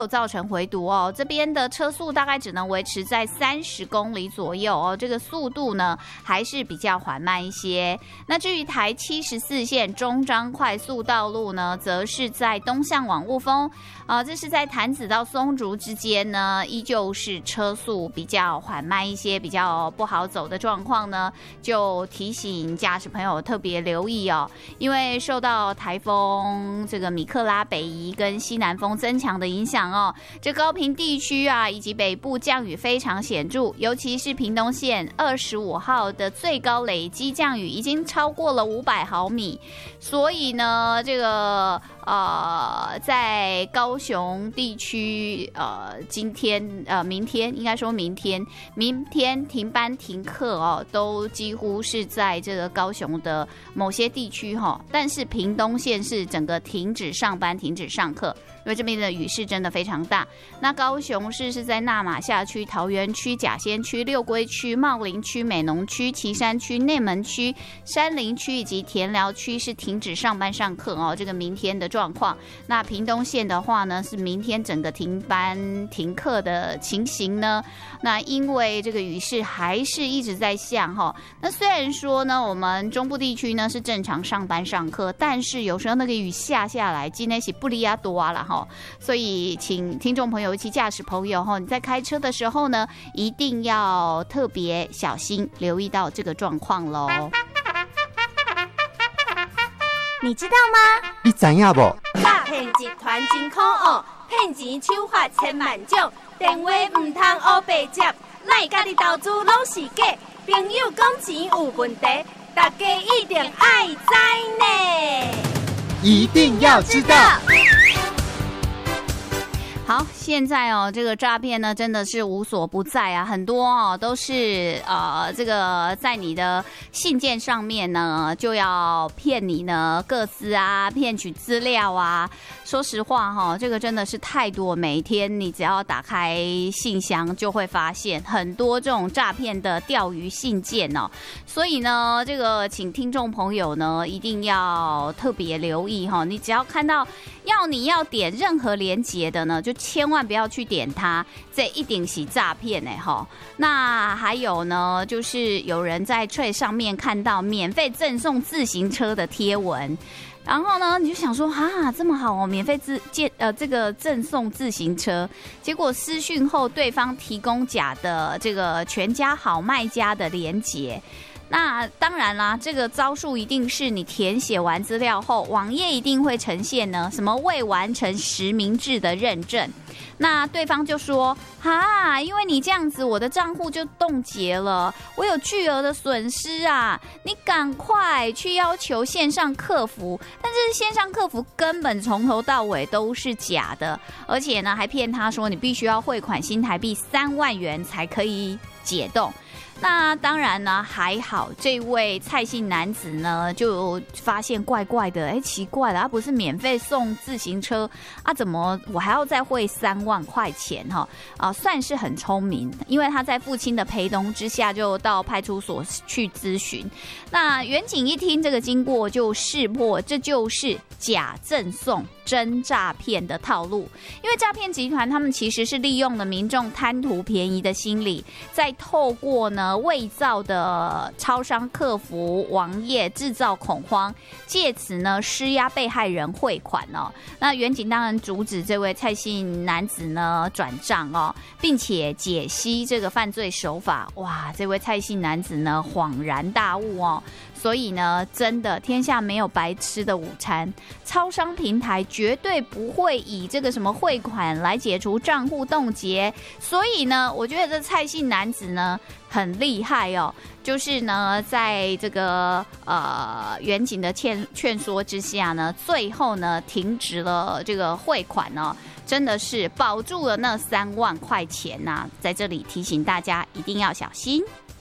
造成回堵哦，这边的车速大概只能维持在30公里左右哦，这个速度呢还是比较缓慢一些。那至于台74线中彰快速道路呢，则是在东向往雾峰这是在潭子到松竹之间呢，依旧是车速比较缓慢一些，比较不好走的状况呢，就提醒驾驶朋友特别留意哦，因为受到台风这个米克拉北移跟西南风增强的影响哦，这高屏地区啊以及北部降雨非常显著，尤其是屏东县25号的最高累积降雨已经超过了500毫米，所以呢，这个在高雄地区明天应该说明天停班停课哦，都几乎是在这个高雄的某些地区但是屏东县是整个停止上班停止上课，因为这边的雨势真的非常大。那高雄市是在纳马夏区、桃园区、甲仙区、六龟区、茂林区、美浓区、旗山区、内门区、山林区以及田寮区是停止上班上课哦，这个明天的状况。那屏东县的话呢，是明天整个停班停课的情形呢，那因为这个雨势还是一直在下那虽然说呢，我们中部地区呢是正常上班上课，但是有时候那个雨下来，今天是不利亚多啦所以请听众朋友以及驾驶朋友你在开车的时候呢，一定要特别小心，留意到这个状况咯。 你知道吗？ 你知影无？ 诈骗集团真可恶，骗钱手法千万种，电话唔通黑白接，咱家己投资拢是假，朋友讲钱有问题，大家一定爱知呢。 一定要知道。 好，现在这个诈骗呢真的是无所不在啊，很多都是这个在你的信件上面呢就要骗你呢个资啊，骗取资料啊。说实话这个真的是太多，每一天你只要打开信箱就会发现很多这种诈骗的钓鱼信件所以呢，这个请听众朋友呢一定要特别留意你只要看到你要点任何连结的呢，就千万不要去点它，这一定是诈骗那还有呢，就是有人在 Trade 上面看到免费赠送自行车的贴文，然后呢，你就想说这么好免费这个赠送自行车，结果私讯后对方提供假的这个全家好卖家的连结。那当然啦，这个招数一定是你填写完资料后，网页一定会呈现呢什么未完成实名制的认证。那对方就说因为你这样子，我的账户就冻结了，我有巨额的损失啊！你赶快去要求线上客服，但是线上客服根本从头到尾都是假的，而且呢还骗他说你必须要汇款新台币3万元才可以解冻。那当然呢，还好这位蔡姓男子呢就发现怪怪的，奇怪了，他不是免费送自行车怎么我还要再汇3万块钱算是很聪明，因为他在父亲的陪同之下就到派出所去咨询。那员警一听这个经过就识破，这就是假赠送真诈骗的套路。因为诈骗集团他们其实是利用了民众贪图便宜的心理，再透过呢伪造的超商客服网页制造恐慌，借此呢施压被害人汇款那员警当然阻止这位蔡姓男子呢转账并且解析这个犯罪手法。哇，这位蔡姓男子呢恍然大悟所以呢，真的天下没有白吃的午餐，超商平台绝对不会以这个什么汇款来解除账户冻结。所以呢，我觉得这蔡姓男子呢很厉害就是呢，在这个员警的劝说之下呢，最后呢停止了这个汇款真的是保住了那3万块钱在这里提醒大家一定要小心。